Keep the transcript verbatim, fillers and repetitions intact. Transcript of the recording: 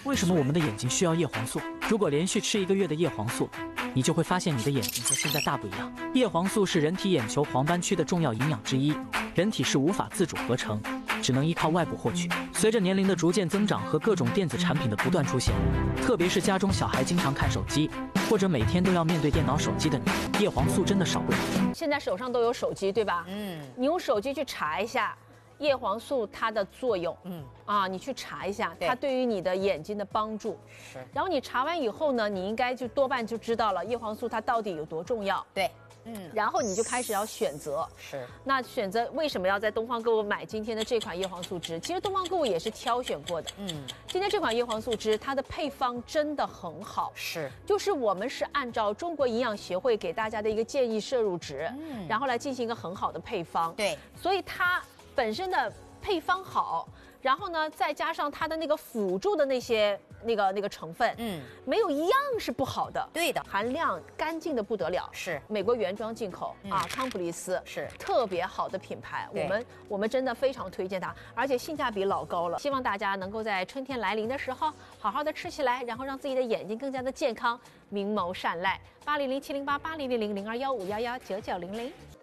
为什么我们的眼睛需要叶黄素？如果连续吃一个月的叶黄素，你就会发现你的眼睛和现在大不一样。叶黄素是人体眼球黄斑区的重要营养之一，人体是无法自主合成，只能依靠外部获取。随着年龄的逐渐增长和各种电子产品的不断出现，特别是家中小孩经常看手机，或者每天都要面对电脑、手机的你，叶黄素真的少不了。 现在手上都有手机，对吧？ 嗯， 你用手机去查一下叶黄素它的作用，嗯啊，你去查一下它对于你的眼睛的帮助。 是。 然后你查完以后呢，你应该就多半就知道了叶黄素它到底有多重要。 对。嗯， 然后你就开始要选择， 是。 那选择为什么要在东方购物买今天的这款叶黄素汁？其实东方购物也是挑选过的。嗯，今天这款叶黄素汁，它的配方真的很好。 是， 就是我们是按照中国营养协会给大家的一个建议摄入值，嗯，然后来进行一个很好的配方。 对， 所以它本身的配方好，然后呢，再加上它的那个辅助的那些那个那个成分，嗯，没有一样是不好的。 对的， 含量干净的不得了，是美国原装进口、嗯、啊，康普利斯是特别好的品牌，我们我们真的非常推荐它，而且性价比老高了。希望大家能够在春天来临的时候，好好的吃起来，然后让自己的眼睛更加的健康，明眸善睐。八零零七零八八零零零零二幺五幺幺九九零零。